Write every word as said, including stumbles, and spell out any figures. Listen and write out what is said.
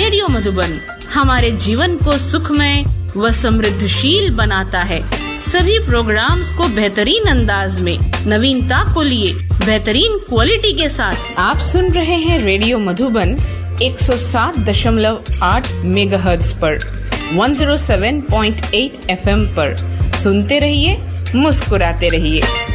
Radio Madhuban हमारे जीवन को सुखमय व समृद्धशील बनाता है। सभी प्रोग्राम्स को बेहतरीन अंदाज में नवीनता को लिए बेहतरीन क्वालिटी के साथ आप सुन रहे हैं रेडियो मधुबन एक सौ सात दशमलव आठ मेगाहर्ट्ज पर, एक सौ सात पॉइंट आठ एफएम पर। सुनते रहिए, मुस्कुराते रहिए।